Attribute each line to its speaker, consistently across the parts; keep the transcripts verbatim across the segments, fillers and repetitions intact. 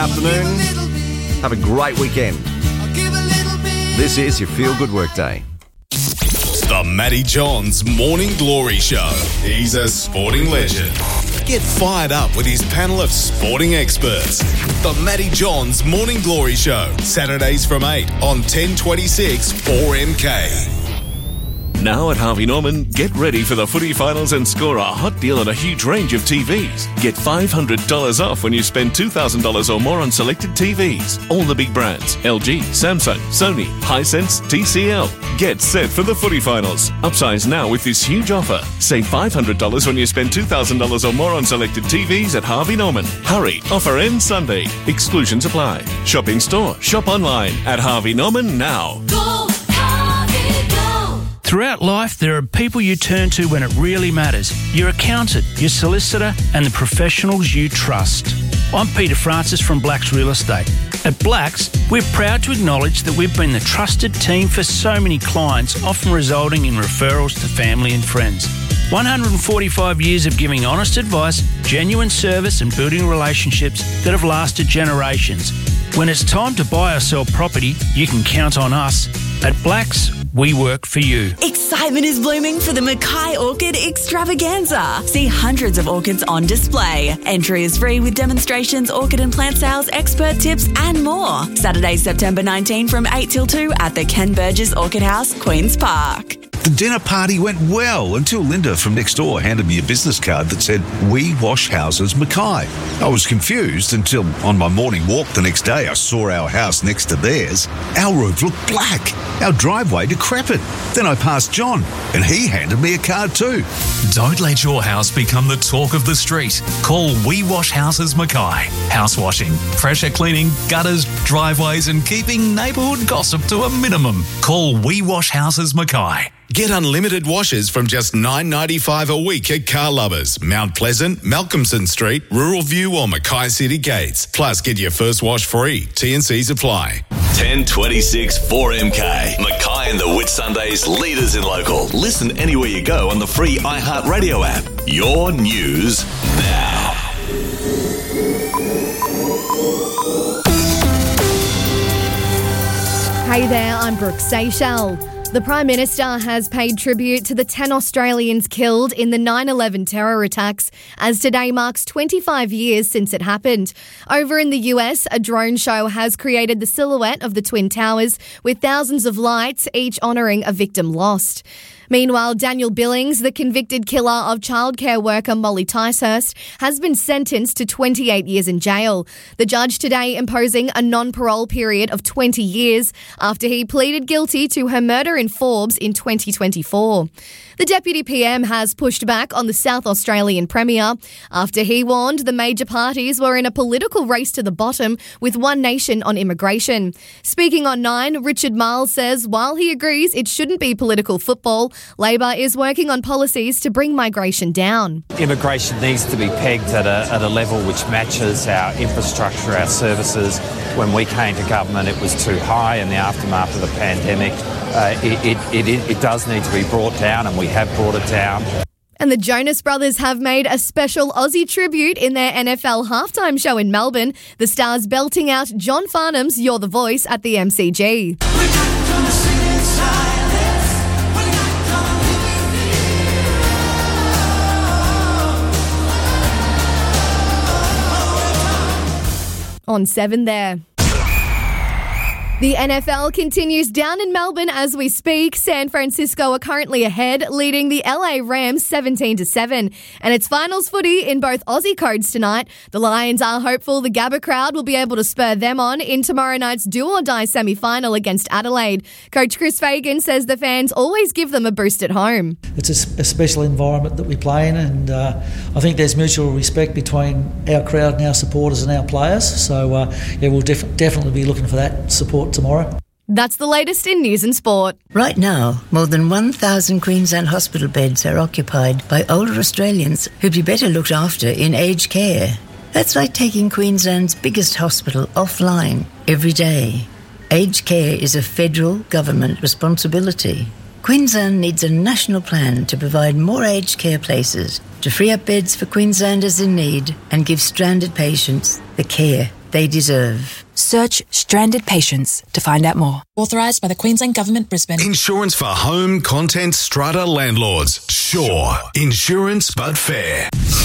Speaker 1: Afternoon. Have a great weekend. This is your Feel Good Workday.
Speaker 2: The Matty Johns Morning Glory Show. He's a sporting legend. Get fired up with his panel of sporting experts. The Matty Johns Morning Glory Show. Saturdays from eight on ten twenty-six four M K.
Speaker 3: Now at Harvey Norman, get ready for the footy finals and score a hot deal on a huge range of T Vs. Get five hundred dollars off when you spend two thousand dollars or more on selected T Vs. All the big brands, L G, Samsung, Sony, Hisense, T C L. Get set for the footy finals. Upsize now with this huge offer. Save five hundred dollars when you spend two thousand dollars or more on selected T Vs at Harvey Norman. Hurry, offer ends Sunday. Exclusions apply. Shop in store, shop online at Harvey Norman now.
Speaker 4: Go, Harvey, go.
Speaker 5: Throughout life, there are people you turn to when it really matters. Your accountant, your solicitor, and the professionals you trust. I'm Peter Francis from Blacks Real Estate. At Blacks, we're proud to acknowledge that we've been the trusted team for so many clients, often resulting in referrals to family and friends. one hundred forty-five years of giving honest advice, genuine service and building relationships that have lasted generations. When it's time to buy or sell property, you can count on us. At Blacks, we work for you.
Speaker 6: Excitement is blooming for the Mackay Orchid Extravaganza. See hundreds of orchids on display. Entry is free with demonstrations, orchid and plant sales, expert tips and more. Saturday, September nineteenth from eight till two at the Ken Burgess Orchid House, Queen's Park.
Speaker 7: The dinner party went well until Linda from next door handed me a business card that said, "We wash houses Mackay." I was confused until on my morning walk the next day I saw our house next to theirs. Our roof looked black, our driveway decrepit. Then I passed John and he handed me a card too.
Speaker 8: Don't let your house become the talk of the street. Call We Wash Houses Mackay. House washing, pressure cleaning, gutters, driveways and keeping neighbourhood gossip to a minimum. Call We Wash Houses Mackay.
Speaker 2: Get unlimited washes from just nine dollars ninety-five a week at Car Lovers, Mount Pleasant, Malcolmson Street, Rural View or Mackay City Gates. Plus, get your first wash free. T and C's apply.
Speaker 3: ten twenty-six four M K. Mackay and the Whitsundays, leaders in local. Listen anywhere you go on the free iHeartRadio app. Your news now.
Speaker 9: Hey there, I'm Brooke Seychelles. The Prime Minister has paid tribute to the ten Australians killed in the nine eleven terror attacks, as today marks twenty-five years since it happened. Over in the U S, a drone show has created the silhouette of the Twin Towers with thousands of lights, each honouring a victim lost. Meanwhile, Daniel Billings, the convicted killer of childcare worker Molly Ticehurst, has been sentenced to twenty-eight years in jail. The judge today imposing a non-parole period of twenty years after he pleaded guilty to her murder in Forbes in twenty twenty-four. The Deputy P M has pushed back on the South Australian Premier after he warned the major parties were in a political race to the bottom with One Nation on immigration. Speaking on Nine, Richard Marles says while he agrees it shouldn't be political football, Labor is working on policies to bring migration down.
Speaker 10: Immigration needs to be pegged at a, at a level which matches our infrastructure, our services. When we came to government, it was too high. In the aftermath of the pandemic, uh, it, it, it, it does need to be brought down, and we have brought it down.
Speaker 9: And the Jonas Brothers have made a special Aussie tribute in their N F L halftime show in Melbourne. The Stars belting out John Farnham's You're the Voice at the M C G. On seven there. The N F L continues down in Melbourne as we speak. San Francisco are currently ahead, leading the L A Rams seventeen to seven. And it's finals footy in both Aussie codes tonight. The Lions are hopeful the Gabba crowd will be able to spur them on in tomorrow night's do-or-die semi-final against Adelaide. Coach Chris Fagan says the fans always give them a boost at home.
Speaker 11: It's a, a special environment that we play in, and uh, I think there's mutual respect between our crowd and our supporters and our players. So, uh, yeah, we'll def- definitely be looking for that support tomorrow.
Speaker 9: That's the latest in news and sport.
Speaker 12: Right now, more than one thousand Queensland hospital beds are occupied by older Australians who'd be better looked after in aged care. That's like taking Queensland's biggest hospital offline every day. Aged care is a federal government responsibility. Queensland needs a national plan to provide more aged care places, to free up beds for Queenslanders in need and give stranded patients the care they deserve.
Speaker 13: Search Stranded Patients to find out more.
Speaker 14: Authorised by the Queensland Government, Brisbane.
Speaker 2: Insurance for home, content, strata landlords. Sure. Insurance but fair.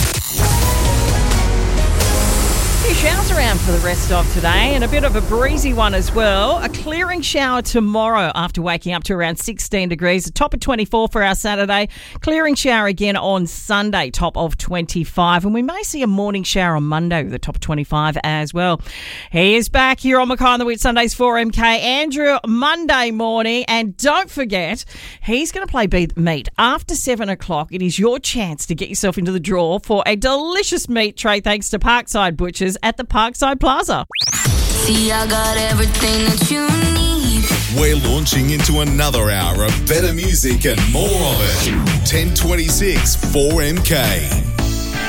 Speaker 15: A few showers around for the rest of today and a bit of a breezy one as well. A clearing shower tomorrow after waking up to around sixteen degrees. A top of twenty-four for our Saturday. Clearing shower again on Sunday, top of twenty-five. And we may see a morning shower on Monday with a top of twenty-five as well. He is back here on Mackay on the Wheat Sundays four M K. Andrew, Monday morning. And don't forget, he's going to play Beat Meat after seven o'clock. It is your chance to get yourself into the draw for a delicious meat tray thanks to Parkside Butchers at the Parkside Plaza.
Speaker 4: See, I got everything that you need.
Speaker 2: We're launching into another hour of better music and more of it. ten twenty-six four M K.